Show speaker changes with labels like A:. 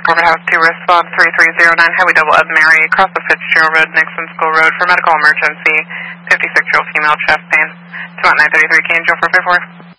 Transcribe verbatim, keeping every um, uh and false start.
A: Corbett House to respond three three zero nine, Highway Double Ed Mary, across the Fitzgerald Road, Nixon School Road for medical emergency, fifty-six-year-old female chest pain. It's about nine thirty-three, K and Joe four five four.